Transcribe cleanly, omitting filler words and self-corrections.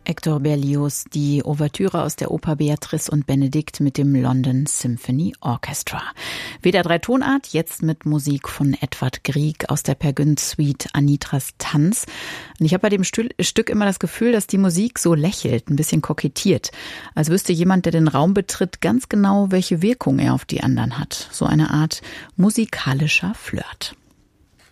Hector Berlioz, die Ouvertüre aus der Oper Beatrice und Benedikt mit dem London Symphony Orchestra. WDR 3 Tonart, jetzt mit Musik von Edvard Grieg aus der Per Gynt Suite Anitras Tanz. Und ich habe bei dem Stück immer das Gefühl, dass die Musik so lächelt, ein bisschen kokettiert. Als wüsste jemand, der den Raum betritt, ganz genau, welche Wirkung er auf die anderen hat. So eine Art musikalischer Flirt.